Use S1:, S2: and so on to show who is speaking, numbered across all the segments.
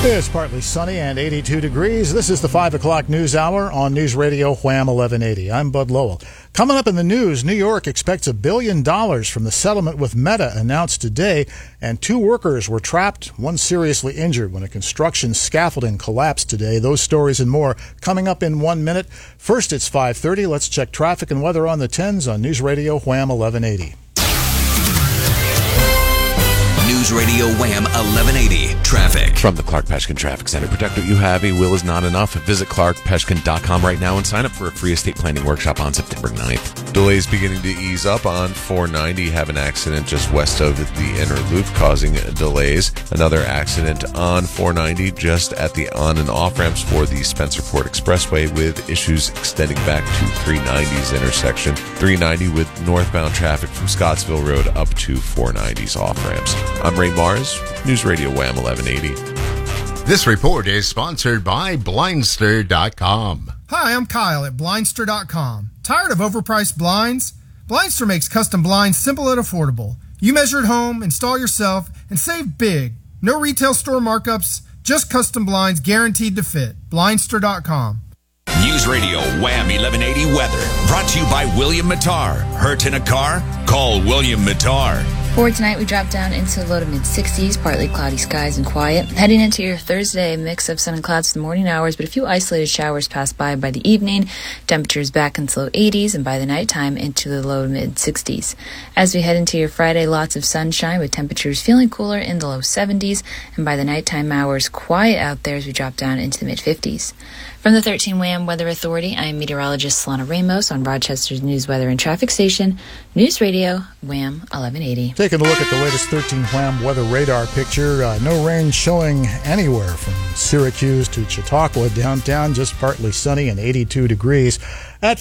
S1: It's partly sunny and 82 degrees. This is the 5 o'clock news hour on News Radio Wham 1180. I'm Bud Lowell. Coming up in the news, New York expects $1 billion from the settlement with Meta announced today, and 2 workers were trapped, one seriously injured when a construction scaffolding collapsed today. Those stories and more coming up in 1 minute. First, it's 5:30. Let's check traffic and weather on the 10s on News Radio Wham 1180.
S2: News Radio Wham 1180 Traffic.
S3: From the Clark Peshkin Traffic Center. Protect what you have. A will is not enough. Visit clarkpeshkin.com right now and sign up for a free estate planning workshop on September 9th.
S4: Delays beginning to ease up on 490. Have an accident just west of the inner loop causing delays. Another accident on 490 just at the on and off ramps for the Spencerport Expressway with issues extending back to 390's intersection. 390 with northbound traffic from Scottsville Road up to 490's off ramps. I'm Ray Mars, News Radio Wham 1180.
S5: This report is sponsored by Blindster.com.
S6: Hi, I'm Kyle at Blindster.com. Tired of overpriced blinds? Blindster makes custom blinds simple and affordable. You measure at home, install yourself, and save big. No retail store markups, just custom blinds guaranteed to fit. Blindster.com.
S2: News Radio Wham 1180 Weather. Brought to you by William Mattar. Hurt in a car? Call William Mattar.
S7: For tonight, we drop down into the low to mid-60s, partly cloudy skies and quiet. Heading into your Thursday, a mix of sun and clouds for the morning hours, but a few isolated showers pass by the evening. Temperatures back into low 80s, and by the nighttime into the low to mid-60s. As we head into your Friday, lots of sunshine with temperatures feeling cooler in the low 70s, and by the nighttime hours, quiet out there as we drop down into the mid-50s. From the 13 WHAM Weather Authority, I am meteorologist Solana Ramos on Rochester's News Weather and Traffic Station, News Radio Wham 1180.
S1: Taking a look at the latest 13 WHAM weather radar picture. No rain showing anywhere from Syracuse to Chautauqua. Downtown, just partly sunny and 82 degrees. At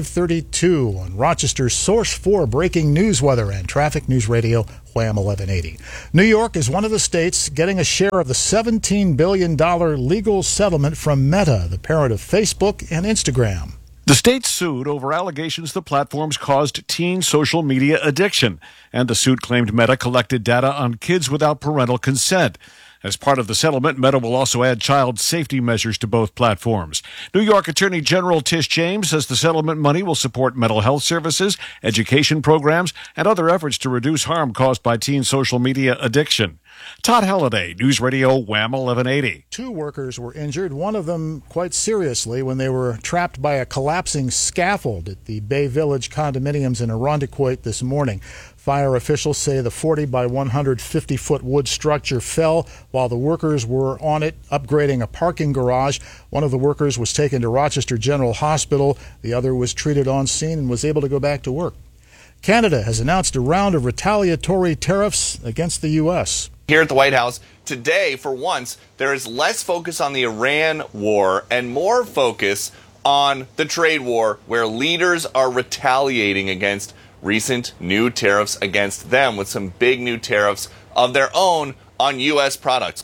S1: 5:32 on Rochester's source for breaking news weather and traffic, News Radio Wham 1180. New York is one of the states getting a share of the $17 billion legal settlement from Meta, the parent of Facebook and Instagram.
S8: The state sued over allegations the platforms caused teen social media addiction, and the suit claimed Meta collected data on kids without parental consent. As part of the settlement, Meta will also add child safety measures to both platforms. New York Attorney General Tish James says the settlement money will support mental health services, education programs, and other efforts to reduce harm caused by teen social media addiction. Todd Halliday, News Radio Wham 1180.
S1: 2 workers were injured, one of them quite seriously when they were trapped by a collapsing scaffold at the Bay Village condominiums in Irondequoit this morning. Fire officials say the 40 by 150-foot wood structure fell while the workers were on it, upgrading a parking garage. One of the workers was taken to Rochester General Hospital. The other was treated on scene and was able to go back to work. Canada has announced a round of retaliatory tariffs against the U.S.
S9: Here at the White House today, for once, there is less focus on the Iran war and more focus on the trade war, where leaders are retaliating against recent new tariffs against them with some big new tariffs of their own on U.S. products.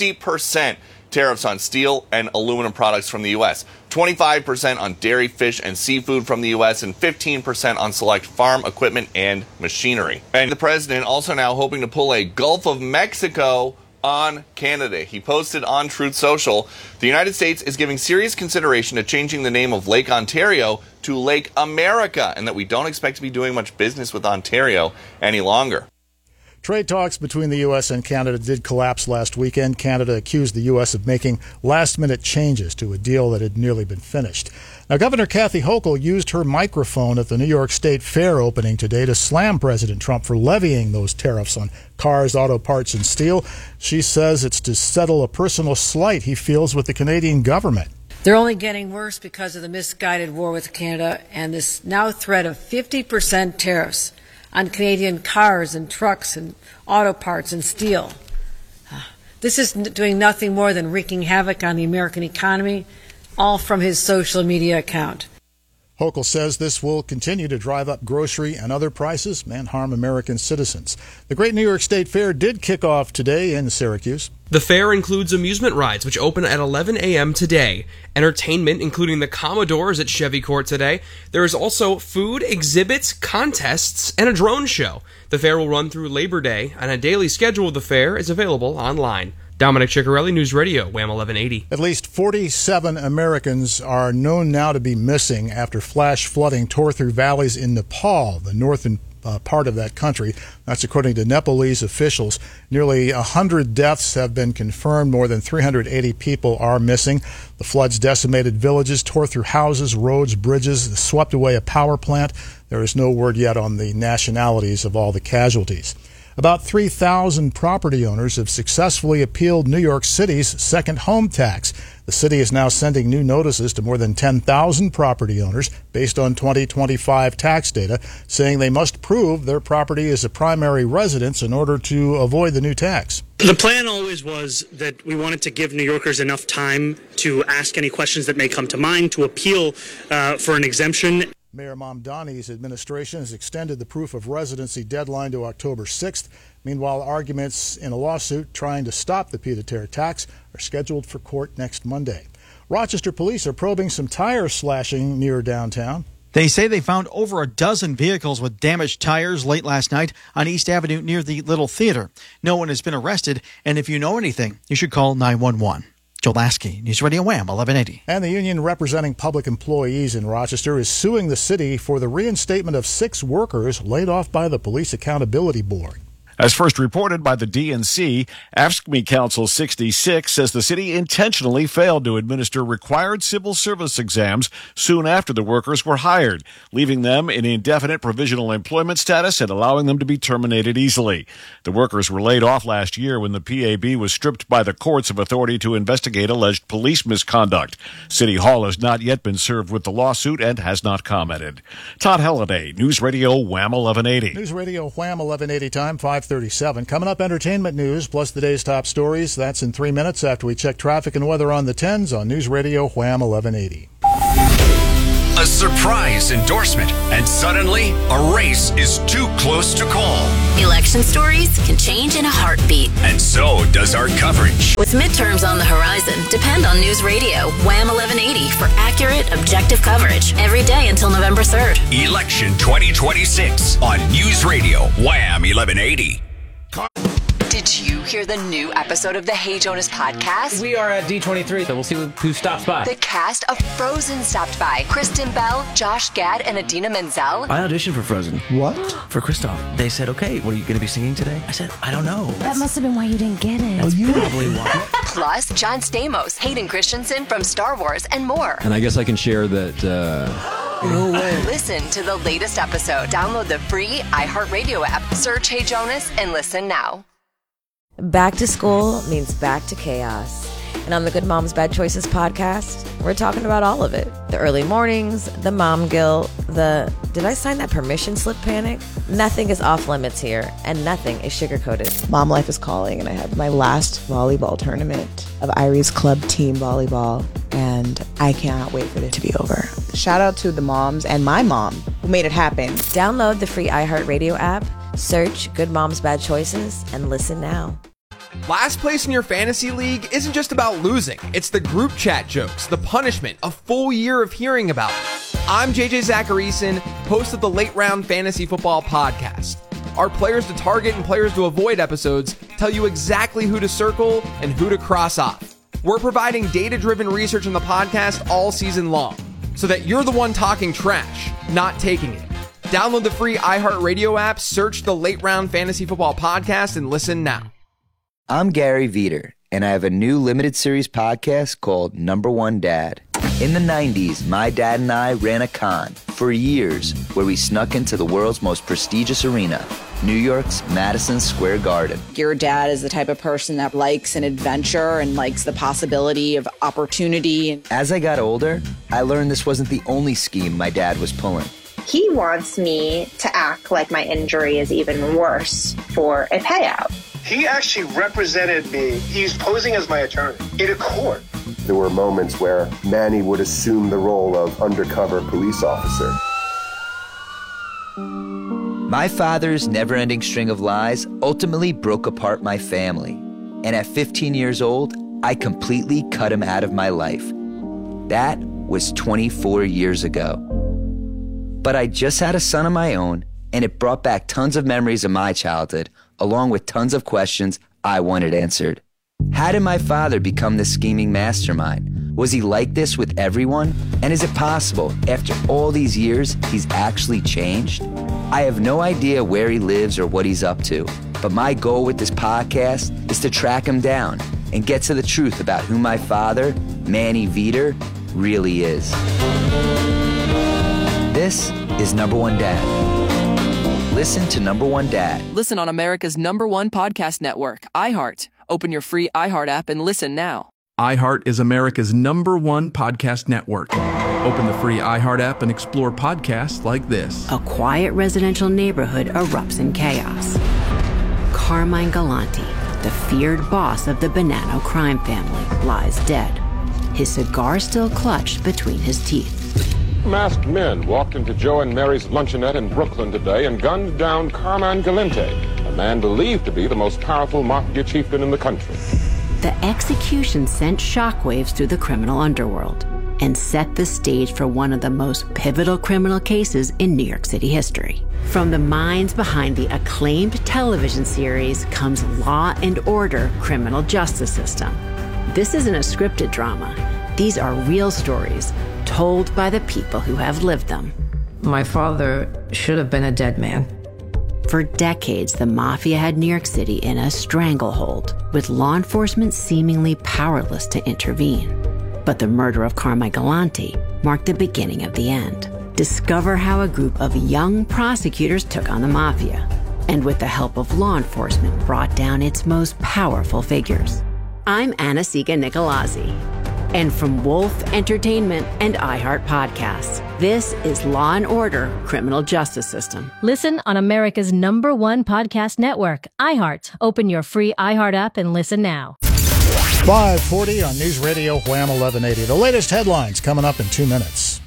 S9: 50% tariffs on steel and aluminum products from the U.S., 25% on dairy, fish, and seafood from the U.S., and 15% on select farm equipment and machinery. And the president also now hoping to pull a Gulf of Mexico on Canada. He posted on Truth Social, the United States is giving serious consideration to changing the name of Lake Ontario to Lake America, and that we don't expect to be doing much business with Ontario any longer.
S1: Trade talks between the U.S. and Canada did collapse last weekend. Canada accused the U.S. of making last-minute changes to a deal that had nearly been finished. Now, Governor Kathy Hochul used her microphone at the New York State Fair opening today to slam President Trump for levying those tariffs on cars, auto parts, and steel. She says it's to settle a personal slight he feels with the Canadian government.
S10: They're only getting worse because of the misguided war with Canada and this now threat of 50% tariffs on Canadian cars and trucks and auto parts and steel. This is doing nothing more than wreaking havoc on the American economy, all from his social media account.
S1: Hochul says this will continue to drive up grocery and other prices and harm American citizens. The Great New York State Fair did kick off today in Syracuse.
S11: The fair includes amusement rides, which open at 11 a.m. today. Entertainment, including the Commodores at Chevy Court today. There is also food, exhibits, contests, and a drone show. The fair will run through Labor Day, and a daily schedule of the fair is available online. Dominic Ciccarelli, News Radio, Wham 1180.
S1: At least 47 Americans are known now to be missing after flash flooding tore through valleys in Nepal, the northern part of that country. That's according to Nepalese officials. Nearly 100 deaths have been confirmed. More than 380 people are missing. The floods decimated villages, tore through houses, roads, bridges, swept away a power plant. There is no word yet on the nationalities of all the casualties. About 3,000 property owners have successfully appealed New York City's second home tax. The city is now sending new notices to more than 10,000 property owners based on 2025 tax data, saying they must prove their property is a primary residence in order to avoid the new tax.
S12: The plan always was that we wanted to give New Yorkers enough time to ask any questions that may come to mind, to appeal for an exemption.
S1: Mayor Mamdani's administration has extended the proof of residency deadline to October 6th. Meanwhile, arguments in a lawsuit trying to stop the pied-à-terre tax are scheduled for court next Monday. Rochester police are probing some tire slashing near downtown.
S13: They say they found over a dozen vehicles with damaged tires late last night on East Avenue near the Little Theater. No one has been arrested, and if you know anything, you should call 911. Joe Lasky, News Radio Wham 1180.
S1: And the union representing public employees in Rochester is suing the city for the reinstatement of 6 workers laid off by the Police Accountability Board.
S8: As first reported by the DNC, AFSCME Council 66 says the city intentionally failed to administer required civil service exams soon after the workers were hired, leaving them in indefinite provisional employment status and allowing them to be terminated easily. The workers were laid off last year when the PAB was stripped by the courts of authority to investigate alleged police misconduct. City Hall has not yet been served with the lawsuit and has not commented. Todd Halliday, News Radio Wham 1180.
S1: News Radio Wham 1180 time, 5:37. Coming up, entertainment news plus the day's top stories. That's in 3 minutes after we check traffic and weather on the 10s on News Radio Wham 1180.
S2: A surprise endorsement, and suddenly a race is too close to call.
S14: Election stories can change in a heartbeat.
S2: And so does our coverage.
S14: With midterms on the horizon, depend on News Radio Wham 1180 for accurate, objective coverage every day until November 3rd.
S2: Election 2026 on News Radio Wham 1180.
S15: Did you hear the new episode of the Hey Jonas podcast?
S16: We are at D23, so we'll see who stops by.
S15: The cast of Frozen stopped by. Kristen Bell, Josh Gad, and Idina Menzel.
S16: I auditioned for Frozen.
S17: What?
S16: For Kristoff. They said, okay, what are you going to be singing today? I said, I don't know.
S18: That must have been why you didn't get it.
S16: That's probably why.
S15: Plus, John Stamos, Hayden Christensen from Star Wars, and more.
S19: And I guess I can share that...
S16: No way.
S15: Listen to the latest episode. Download the free iHeartRadio app. Search Hey Jonas and listen now.
S20: Back to school means back to chaos. And on the Good Moms Bad Choices podcast, we're talking about all of it. The early mornings, the mom guilt, the did I sign that permission slip panic? Nothing is off limits here, and nothing is sugar-coated.
S21: Mom life is calling, and I have my last volleyball tournament of Irie's club team volleyball, and I cannot wait for it to be over. Shout out to the moms and my mom who made it happen.
S20: Download the free iHeartRadio app, search Good Moms Bad Choices, and listen now.
S11: Last place in your fantasy league isn't just about losing. It's the group chat jokes, the punishment, a full year of hearing about it. I'm JJ Zacharyson, host of the Late Round Fantasy Football Podcast. Our players to target and players to avoid episodes tell you exactly who to circle and who to cross off. We're providing data-driven research in the podcast all season long, so that you're the one talking trash, not taking it. Download the free iHeartRadio app, search the Late Round Fantasy Football Podcast, and listen now.
S22: I'm Gary Veter, and I have a new limited series podcast called Number One Dad. In the 90s, my dad and I ran a con for years where we snuck into the world's most prestigious arena, New York's Madison Square Garden.
S23: Your dad is the type of person that likes an adventure and likes the possibility of opportunity.
S22: As I got older, I learned this wasn't the only scheme my dad was pulling.
S24: He wants me to act like my injury is even worse for a payout.
S25: He actually represented me. He's posing as my attorney in a court.
S26: There were moments where Manny would assume the role of undercover police officer.
S22: My father's never-ending string of lies ultimately broke apart my family. And at 15 years old, I completely cut him out of my life. That was 24 years ago. But I just had a son of my own, and it brought back tons of memories of my childhood, along with tons of questions I wanted answered. How did my father become this scheming mastermind? Was he like this with everyone? And is it possible, after all these years, he's actually changed? I have no idea where he lives or what he's up to, but my goal with this podcast is to track him down and get to the truth about who my father, Manny Veter, really is. This is Number One Dad. Listen to Number One Dad.
S3: Listen on America's #1 podcast network, iHeart. Open your free iHeart app and listen now.
S4: iHeart is America's #1 podcast network. Open the free iHeart app and explore podcasts like this.
S5: A quiet residential neighborhood erupts in chaos. Carmine Galante, the feared boss of the Bonanno crime family, lies dead, his cigar still clutched between his teeth.
S6: Masked men walked into Joe and Mary's luncheonette in Brooklyn today and gunned down Carmine Galante, a man believed to be the most powerful mafia chieftain in the country.
S5: The execution sent shockwaves through the criminal underworld and set the stage for one of the most pivotal criminal cases in New York City history. From the minds behind the acclaimed television series comes Law and Order: Criminal Justice System. This isn't a scripted drama. These are real stories told by the people who have lived them.
S17: My father should have been a dead man.
S5: For decades, the mafia had New York City in a stranglehold, with law enforcement seemingly powerless to intervene. But the murder of Carmine Galante marked the beginning of the end. Discover how a group of young prosecutors took on the mafia, and with the help of law enforcement, brought down its most powerful figures. I'm Anna-Sigga Nicolazzi. And from Wolf Entertainment and iHeart Podcasts, this is Law and Order: Criminal Justice System.
S18: Listen on America's #1 podcast network, iHeart. Open your free iHeart app and listen now.
S1: 5:40 on News Radio Wham 1180. The latest headlines coming up in 2 minutes.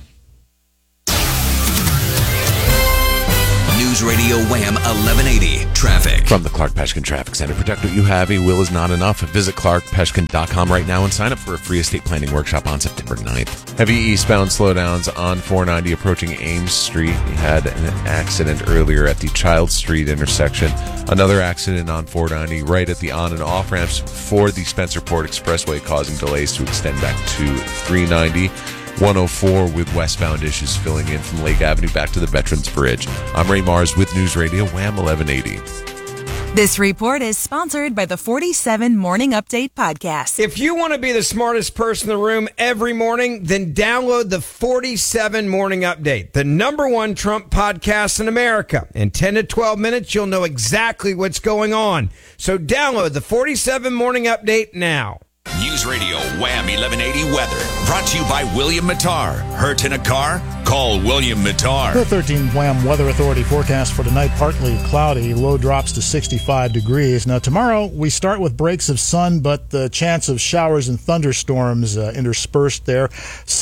S2: News Radio Wham 1180 Traffic.
S19: From the Clark Peshkin Traffic Center. Protect what you have. A will is not enough. Visit clarkpeshkin.com right now and sign up for a free estate planning workshop on September 9th. Heavy eastbound slowdowns on 490 approaching Ames Street. We had an accident earlier at the Child Street intersection. Another accident on 490 right at the on and off ramps for the Spencerport Expressway, causing delays to extend back to 390. 104 with westbound issues filling in from Lake Avenue back to the Veterans Bridge. I'm Ray Mars with News Radio Wham 1180.
S27: This report is sponsored by the 47 Morning Update podcast.
S28: If you want to be the smartest person in the room every morning, then download the 47 Morning Update, the #1 Trump podcast in America. In 10 to 12 minutes, you'll know exactly what's going on. So download the 47 Morning Update now.
S2: News Radio Wham 1180 Weather. Brought to you by William Mattar. Hurt in a car? Call William Mattar.
S1: The 13 Wham Weather Authority forecast for tonight: partly cloudy, low drops to 65 degrees. Now tomorrow we start with breaks of sun, but the chance of showers and thunderstorms interspersed there.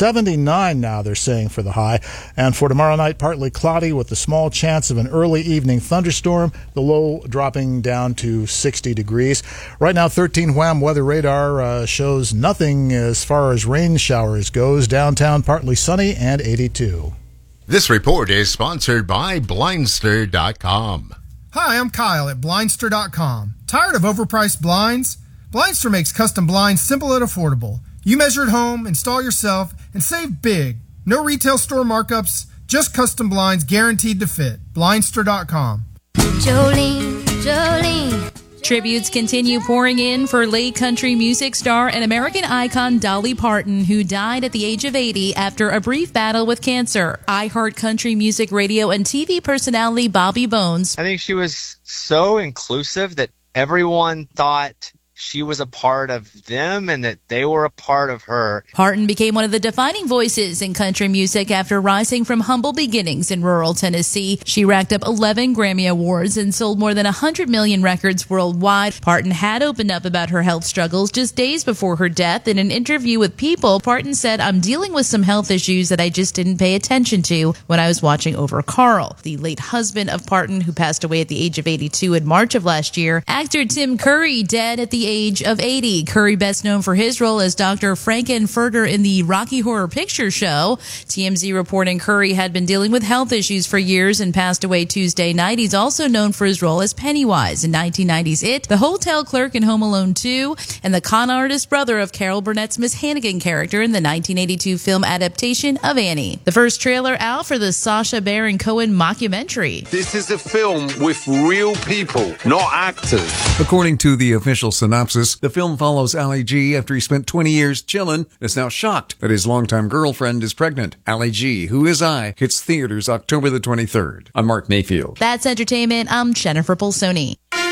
S1: 79 now they're saying for the high. And for tomorrow night, partly cloudy with a small chance of an early evening thunderstorm, the low dropping down to 60 degrees. Right now 13 Wham Weather Radar shows nothing as far as rain showers goes. Downtown partly sunny and 82.
S29: This report is sponsored by Blindster.com.
S30: Hi, I'm Kyle at Blindster.com. Tired of overpriced blinds? Blindster makes custom blinds simple and affordable. You measure at home, install yourself, and save big. No retail store markups, just custom blinds guaranteed to fit. Blindster.com.
S31: Jolene, Jolene. Tributes continue pouring in for late country music star and American icon Dolly Parton, who died at the age of 80 after a brief battle with cancer. iHeart country music radio and TV personality Bobby Bones.
S32: I think she was so inclusive that everyone thought she was a part of them and that they were a part of her.
S31: Parton became one of the defining voices in country music after rising from humble beginnings in rural Tennessee. She racked up 11 Grammy Awards and sold more than 100 million records worldwide. Parton had opened up about her health struggles just days before her death. In an interview with People, Parton said, "I'm dealing with some health issues that I just didn't pay attention to when I was watching over Carl." The late husband of Parton, who passed away at the age of 82 in March of last year. Actor Tim Curry, dead at the age of 80. Curry, best known for his role as Dr. Frankenfurter in the Rocky Horror Picture Show. TMZ reporting Curry had been dealing with health issues for years and passed away Tuesday night. He's also known for his role as Pennywise in 1990's It, the hotel clerk in Home Alone 2, and the con artist brother of Carol Burnett's Miss Hannigan character in the 1982 film adaptation of Annie. The first trailer out for the Sacha Baron Cohen mockumentary.
S7: This is a film with real people, not actors.
S8: According to the official synopsis, the film follows Ali G after he spent 20 years chillin', is now shocked that his longtime girlfriend is pregnant. Ali G, Who Is I, hits theaters October the 23rd. I'm Mark Mayfield.
S31: That's entertainment. I'm Jennifer Polsoni.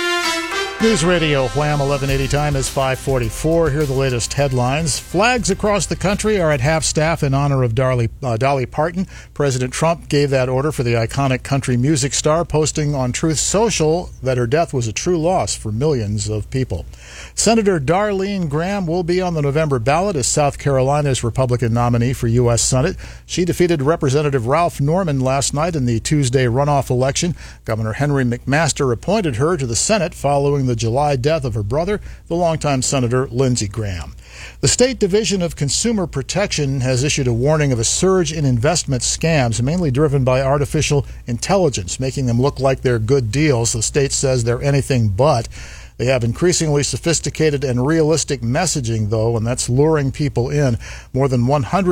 S1: News Radio Wham 1180 time is 5:44. Here are the latest headlines. Flags across the country are at half-staff in honor of Dolly Parton. President Trump gave that order for the iconic country music star, posting on Truth Social that her death was a true loss for millions of people. Senator Darlene Graham will be on the November ballot as South Carolina's Republican nominee for U.S. Senate. She defeated Representative Ralph Norman last night in the Tuesday runoff election. Governor Henry McMaster appointed her to the Senate following the July death of her brother, the longtime Senator Lindsey Graham. The State Division of Consumer Protection has issued a warning of a surge in investment scams, mainly driven by artificial intelligence, making them look like they're good deals. The state says they're anything but. They have increasingly sophisticated and realistic messaging, though, and that's luring people in. More than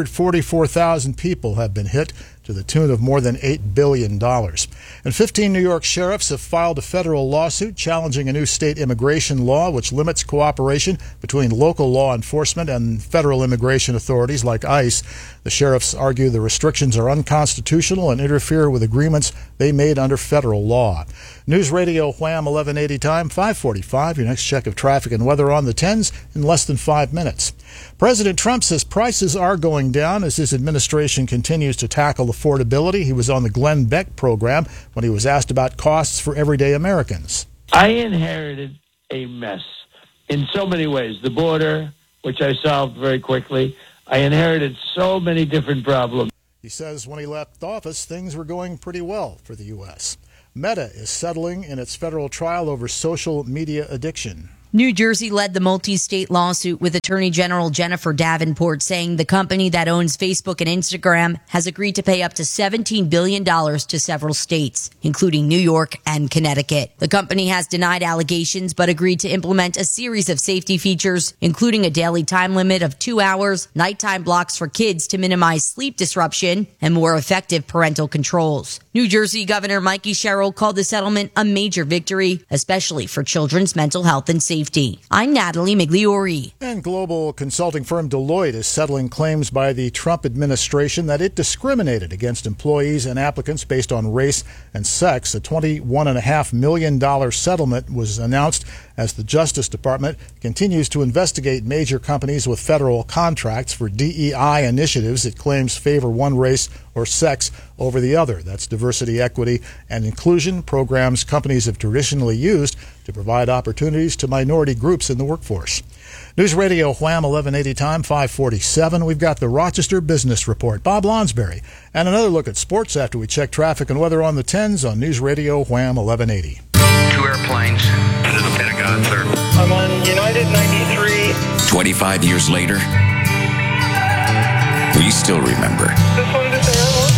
S1: 144,000 people have been hit, to the tune of more than $8 billion. And 15 New York sheriffs have filed a federal lawsuit challenging a new state immigration law which limits cooperation between local law enforcement and federal immigration authorities like ICE. The sheriffs argue the restrictions are unconstitutional and interfere with agreements they made under federal law. News Radio Wham 1180 time, 5:45. Your next check of traffic and weather on the 10s in less than 5 minutes. President Trump says prices are going down as his administration continues to tackle affordability. He was on the Glenn Beck program when he was asked about costs for everyday Americans.
S9: I inherited a mess in so many ways. The border, which I solved very quickly. I inherited so many different problems.
S1: He says when he left office, things were going pretty well for the U.S. Meta is settling in its federal trial over social media addiction.
S10: New Jersey led the multi-state lawsuit with Attorney General Jennifer Davenport saying the company that owns Facebook and Instagram has agreed to pay up to $17 billion to several states, including New York and Connecticut. The company has denied allegations but agreed to implement a series of safety features, including a daily time limit of 2 hours, nighttime blocks for kids to minimize sleep disruption, and more effective parental controls. New Jersey Governor Mikey Sherrill called the settlement a major victory, especially for children's mental health and safety. I'm Natalie Migliori.
S1: And global consulting firm Deloitte is settling claims by the Trump administration that it discriminated against employees and applicants based on race and sex. A $21.5 million settlement was announced as the Justice Department continues to investigate major companies with federal contracts for DEI initiatives it claims favor one race or sex over the other. That's diversity, equity, and inclusion programs companies have traditionally used to provide opportunities to minority groups in the workforce. News Radio Wham 1180 time, 5:47. We've got the Rochester Business Report, Bob Lonsberry, and another look at sports after we check traffic and weather on the 10s on News Radio Wham 1180.
S11: 2 airplanes into the Pentagon, sir.
S25: I'm on United 93.
S2: 25 years later, we still remember.
S25: Just wanted to say I love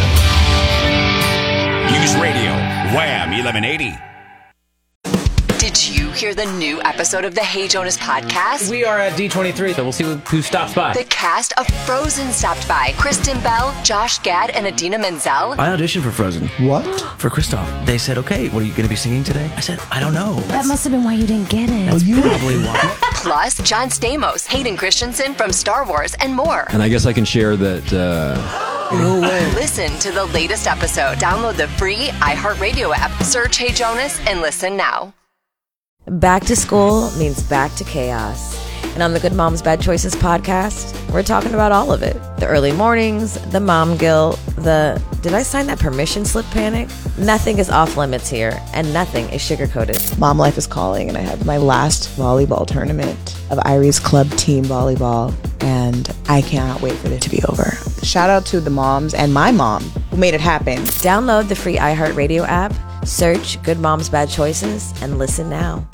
S25: you.
S2: News Radio Wham 1180.
S12: Did you hear the new episode of the Hey Jonas podcast?
S13: We are at D23, so we'll see who stops by.
S12: The cast of Frozen stopped by. Kristen Bell, Josh Gad, and Idina Menzel.
S13: I auditioned for Frozen.
S14: What?
S13: For Kristoff. They said, okay, what are you going to be singing today? I said, I don't know.
S18: That must have been why you didn't get it.
S13: That's probably why.
S12: Plus, John Stamos, Hayden Christensen from Star Wars, and more.
S15: And I guess I can share that...
S13: No way.
S12: Listen to the latest episode. Download the free iHeartRadio app. Search Hey Jonas and listen now.
S16: Back to school means back to chaos. And on the Good Moms Bad Choices podcast, we're talking about all of it. The early mornings, the mom guilt, the did I sign that permission slip panic? Nothing is off limits here, and nothing is sugar-coated.
S20: Mom life is calling, and I have my last volleyball tournament of Irie's club team volleyball, and I cannot wait for it to be over. Shout out to the moms and my mom who made it happen.
S16: Download the free iHeartRadio app, search Good Moms Bad Choices, and listen now.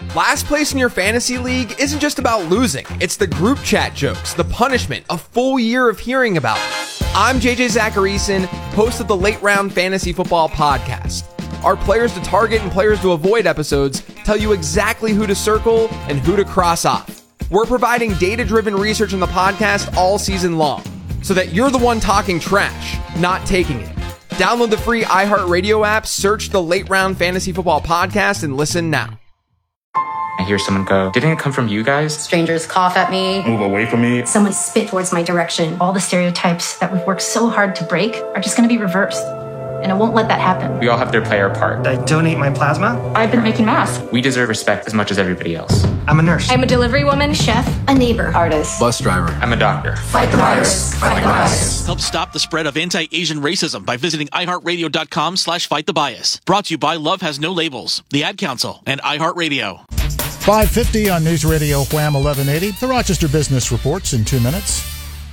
S3: Last place in your fantasy league isn't just about losing. It's the group chat jokes, the punishment, a full year of hearing about it. I'm JJ Zacharyson, host of the Late Round Fantasy Football Podcast. Our players to target and players to avoid episodes tell you exactly who to circle and who to cross off. We're providing data-driven research on the podcast all season long, so that you're the one talking trash, not taking it. Download the free iHeartRadio app, search the Late Round Fantasy Football Podcast, and listen now.
S4: I hear someone go, "Didn't it come from you guys?"
S5: Strangers cough at me.
S4: Move away from me.
S5: Someone spit towards my direction. All the stereotypes that we've worked so hard to break are just going to be reversed. And I won't let that happen.
S4: We all have to play our part.
S5: I donate my plasma. I've been making masks.
S4: We deserve respect as much as everybody else.
S5: I'm a nurse. I'm a delivery woman, chef, a neighbor, artist,
S4: Bus driver. I'm a doctor.
S5: Fight the virus. Fight the bias.
S6: Help stop the spread of anti-Asian racism by visiting iHeartRadio.com/fightthebbias. Brought to you by Love Has No Labels, the Ad Council, and iHeartRadio.
S1: 5:50 on News Radio Wham 1180. The Rochester Business Reports in 2 minutes.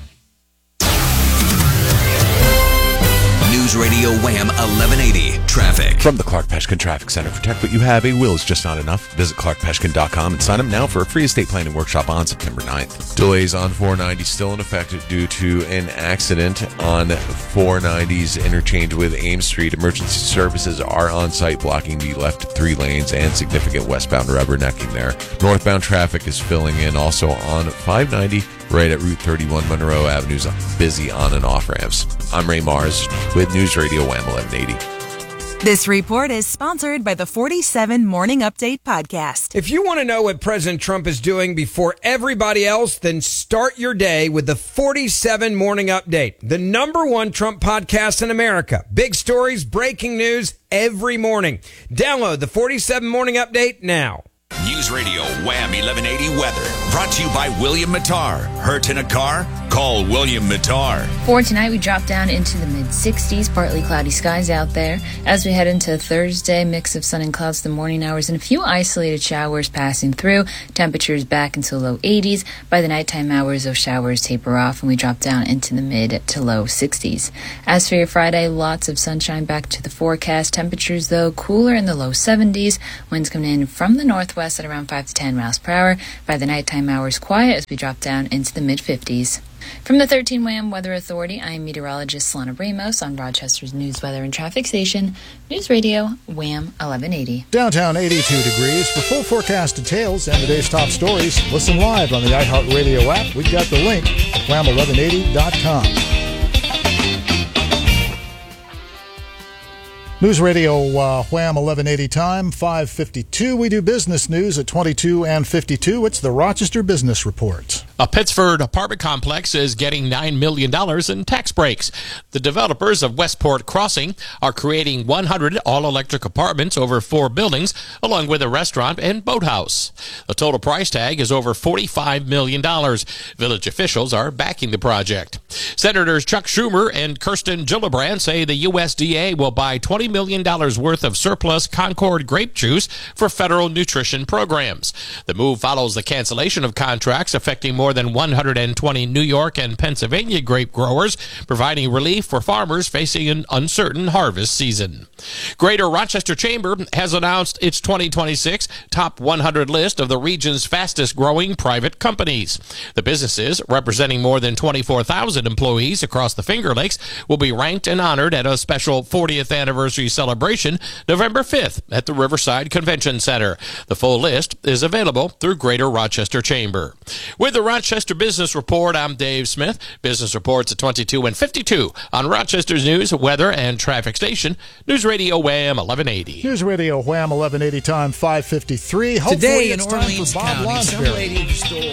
S2: News Radio Wham 1180 Traffic.
S19: From the Clark Peshkin Traffic Center, protect what you have. A will is just not enough. Visit ClarkPeshkin.com and sign up now for a free estate planning workshop on September 9th. Delays on 490 still in effect due to an accident on 490's interchange with Ames Street. Emergency services are on site, blocking the left 3 lanes and significant westbound rubbernecking there. Northbound traffic is filling in also on 590 right at Route 31. Monroe Avenue's busy on and off ramps. I'm Ray Mars with News Radio Wham 1180.
S27: This report is sponsored by the 47 Morning Update podcast.
S28: If you want to know what President Trump is doing before everybody else, then start your day with the 47 Morning Update, the #1 Trump podcast in America. Big stories, breaking news every morning. Download the 47 Morning Update now.
S2: News Radio Wham 1180 weather. Brought to you by William Mattar. Hurt in a car? Call William Mattar.
S14: For tonight, we drop down into the mid-60s, partly cloudy skies out there. As we head into Thursday, mix of sun and clouds the morning hours and a few isolated showers passing through. Temperatures back into low 80s. By the nighttime hours, those showers taper off and we drop down into the mid to low 60s. As for your Friday, lots of sunshine back to the forecast. Temperatures, though, cooler in the low 70s. Winds coming in from the northwest at around 5 to 10 miles per hour. By the nighttime hours, quiet as we drop down into the mid-50s. From the 13 Wham Weather Authority, I am meteorologist Solana Ramos on Rochester's News, Weather, and Traffic Station, News Radio Wham 1180.
S1: Downtown 82 degrees. For full forecast details and today's top stories, listen live on the iHeartRadio app. We've got the link at wham1180.com. News Radio Wham 1180 time, 5:52. We do business news at 22 and 52. It's the Rochester Business Report.
S14: A Pittsford apartment complex is getting $9 million in tax breaks. The developers of Westport Crossing are creating 100 all-electric apartments over 4 buildings, along with a restaurant and boathouse. The total price tag is over $45 million. Village officials are backing the project. Senators Chuck Schumer and Kirsten Gillibrand say the USDA will buy $20 million worth of surplus Concord grape juice for federal nutrition programs. The move follows the cancellation of contracts affecting more than 120 New York and Pennsylvania grape growers, providing relief for farmers facing an uncertain harvest season. Greater Rochester Chamber has announced its 2026 top 100 list of the region's fastest growing private companies. The businesses, representing more than 24,000 employees across the Finger Lakes, will be ranked and honored at a special 40th anniversary celebration November 5th at the Riverside Convention Center. The full list is available through Greater Rochester Chamber. With the Rochester Business Report, I'm Dave Smith. Business reports at 22 and 52 on Rochester's News, Weather, and Traffic Station, News Radio Wham 1180.
S1: News Radio Wham 1180 time, 5:53. Hopefully
S15: Today
S1: it's
S15: in
S1: time
S15: Orleans
S1: for Bob
S15: County, some
S1: Lonsberry.
S15: lady stole